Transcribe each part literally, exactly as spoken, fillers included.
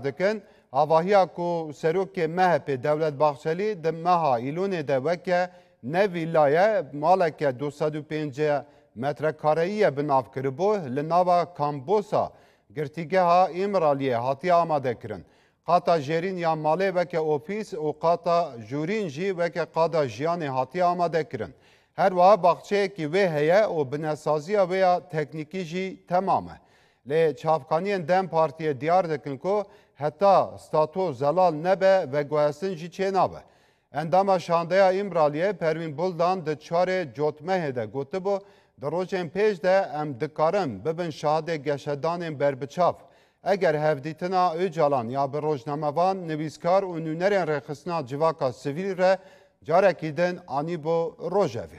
dikin avahiya ku serokê M H P Devlet Bahçeli di meha îlonê de weke ne vîlaye maleke du sed û pêncî metrekareyî bi nav kiribû li nava Kambosa girtîgeha İmraliyê hatiye amadekirin. Qata jêrîn ya malê weke ofîs û qata jûrîn jî weke qada jiyanê hatiye amadekirin. Her wiha baxçeyekî wê heye û binesaziya wê ya teknîkî jî temam e. Lê çavkaniyên Dem Partiye diyar dikin ku heta stato zelal nebe ve guhestin jî çê nabe. Endama şandeya İmraliyê Pervîn Buldan di çarê cotmehê de gotibû di rojên pêş de em dikarin bibin şahidê geşedanên berbiçav. Eger hevdîtina Öcalan ya bi rojnamevan nivîskar û nûnerên rêxistina civaka sivîl re carekî din anî bo rojevê.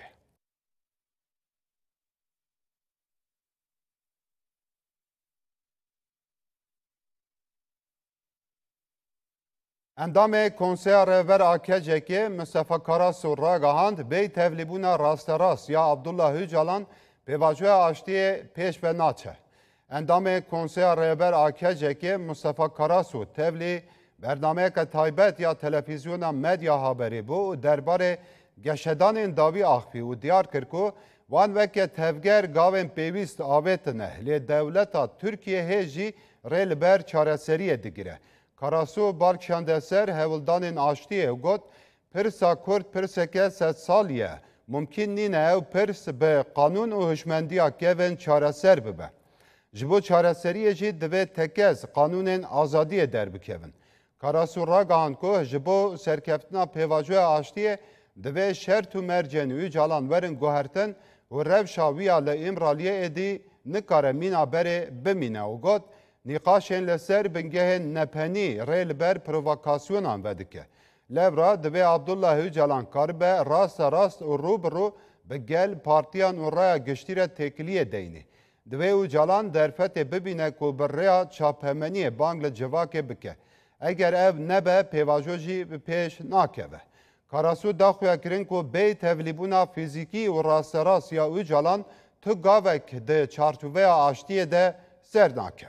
Endamê Konseya Rêver a Kecekê Mustafa Karasu ragihand bê tevlîbûna rasterast ya Abdullah Öcalan pêvajoya aştiyê pêş ve naçe. Endamê Konseya Rêver a Kecekê Mustafa Karasu tevlî bernameyeke taybet ya televizyona medya haberî bû û derbarê geşedanên dawî axivî û diyar kir ku wan weke tevger gavên pêwîst avêtine lê dewleta Tirkiyeyê jî rê li ber çareseriyê digire. Karasu barkişan de ser hevldanên aştiyê û got pirsa Kurd pirseke sed salî ye. Mumkîn nîne ew pirs bi qanûn û hişmendiya kevên çareser bibe. Ji bo çareseriyê jî divê tekez qanûnên azadiyê derbikevin. Karasu ragihand ku ji bo serkeftina pêvajoya aştiyê divê şert û mercên Öcalan werin guhertin û rewşa wî ya li İmraliyê êdî nikare mîna berê bimîne û got nîqaşên li ser bingehên nepenî rê li ber provokasyonan vedike. Levra divê Abdullah Öcalan karibe rasta rast û rû bi rû bi gel partiyan û raya giştî re têkiliyê deynî. Divê Öcalan derfetê bibîne ku bi rêya çaphemeniyê bang li civakê bike. Eger ev nebe pêvajo jî bi pêş nakeve. Karasu daxuya kirin ku bê tevlîbûna fîzîkî û rasterast ya Öcalan tu gavek di çarçoveya aştiyê de ser nakeve.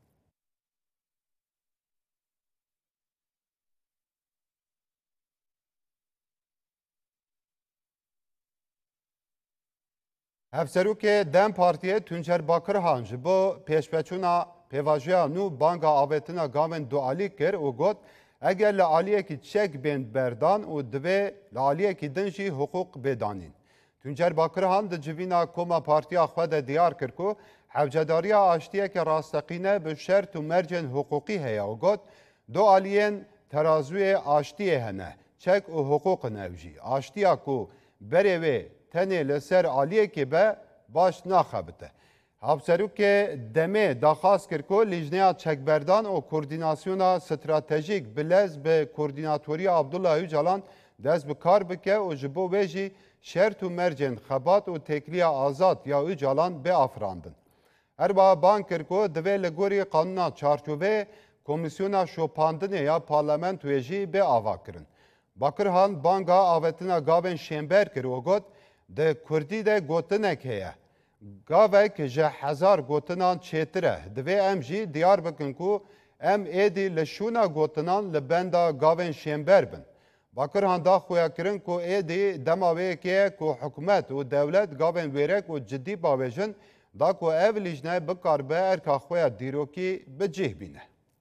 Hevserokê Dem Partiye Tuncer Bakırhan ji bo pêşveçûna pêvajoya nû banga avêtina gavên dualî kir û got eger li aliyekî çek bên berdan û divê li aliyekî din jî hiqûq bêdanîn. Tuncer Bakırhan di civîna Koma Partiya xwe de diyar kir ku hevcedariya aştiyeke rasteqîne bi şert û mercên hiqûqî heye û got du aliyên terazûyê aştiyê hene çek û hiqûqin ew jî. Aştiya ku berê wê tenê li ser aliyekê be baş naxebite. Hevserokê Demê daxwaz kir ku lijneya çekberdan û koordînasyona stratejîk bi lez bi koordînatoriya Abdullah Öcalan dest bi kar bike û ji bo wê jî şert û mercên xebat û têkiliya azad ya Öcalan bê afirandin. Her wiha bang kir ku divê li gorî qanûna çarçoveyê komisyona şopandinê ya parlamentoyê jî bê ava kirin. Bakırhan banga avêtina gavên şêmber kir û got di Kurdî de gotinek heye. Gavek ji hezar gotinan çêtir e. Divê em jî diyar bikin ku em êdî li şûna gotinan li benda gavên şêmber bin. Bakırhan daxuya kirin ku êdî dema wêyekê ye ku hikûmet û dewlet gavên wêrek û ciddî bavêjin da ku ev lijne bikaribe erka xwe ya dîrokî bi cih bîne.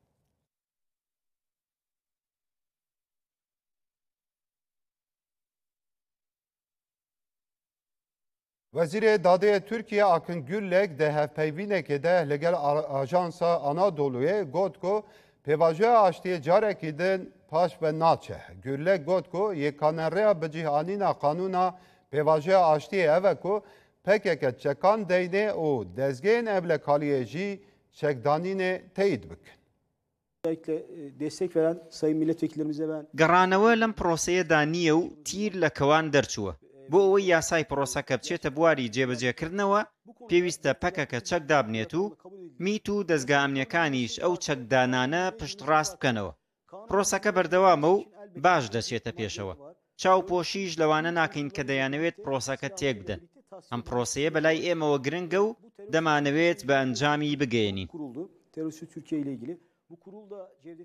Wezîrê Dadeyê Tirkiye Akın Gürlek de hevpeyvînekê de li gel Ajansa Anadolu'ya got ku pêvajoya aştiyê carekî din paş ve naçe. Gürlek got ku yêkaneriya bicîhanîna qanûna pêvajoya aştiyê ev e ku pekeke çekan deynê û dezgehên evlekaliyê jî çekdanînê teyîd bikin. Özellikle destek veren sayın milletvekillerimize ben گەڕانەوە لەم پرۆسەیەدا نییە و تیر لە کەوان دەرچووە. بۆ ئەوەی یاسای پرۆسەکە بچێتە بواری جێبەجێکردنەوە پێویستە پەکەکە چەک دابنێت و میت و دەستگا ئەمنیەکانیش ئەو چەکدانانە پشت ڕاست بکەنەوە. پرۆسەکە بەردەوامە و باش دەچێتە پێشەوە. چاوپۆشیش لەوانە ناکەین کە دەیانەوێت پرۆسەکە تێک بدەن. ئەم پرۆسەیە بەلای ئێمەوە گرنگە و دەمانەوێت بە ئەنجامی بگەێنین.